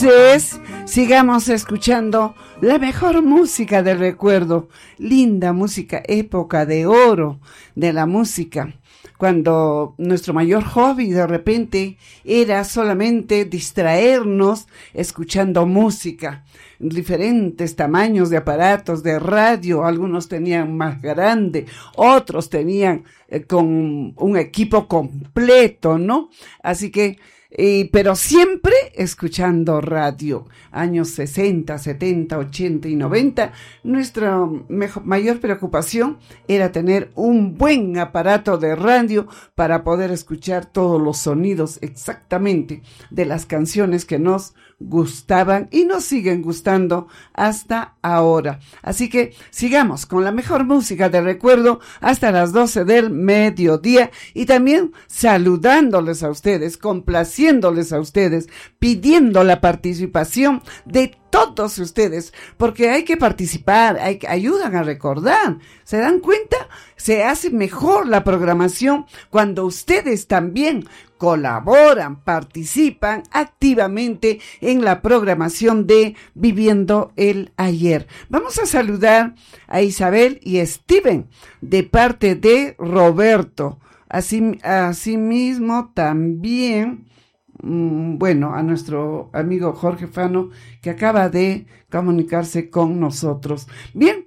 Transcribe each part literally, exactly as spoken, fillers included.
Entonces, sigamos escuchando la mejor música del recuerdo, linda música, época de oro de la música, cuando nuestro mayor hobby de repente era solamente distraernos escuchando música, diferentes tamaños de aparatos de radio, algunos tenían más grande, otros tenían eh, con un equipo completo, ¿no? Así que Eh, pero siempre escuchando radio, años sesenta, setenta, ochenta y noventa, nuestra mejor, mayor preocupación era tener un buen aparato de radio para poder escuchar todos los sonidos exactamente de las canciones que nos gustaban y nos siguen gustando hasta ahora. Así que sigamos con la mejor música de recuerdo hasta las doce del mediodía y también saludándoles a ustedes, complaciéndoles a ustedes, pidiendo la participación de todos ustedes, porque hay que participar, hay que ayudan a recordar. ¿Se dan cuenta? Se hace mejor la programación cuando ustedes también colaboran, participan activamente en la programación de Viviendo el Ayer. Vamos a saludar a Isabel y Steven de parte de Roberto. Así, asimismo también, bueno, a nuestro amigo Jorge Fano, que acaba de comunicarse con nosotros. Bien,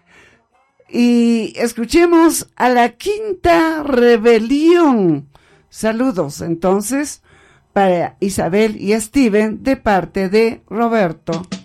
y escuchemos a la Quinta Rebelión. Saludos, entonces, para Isabel y Steven, de parte de Roberto.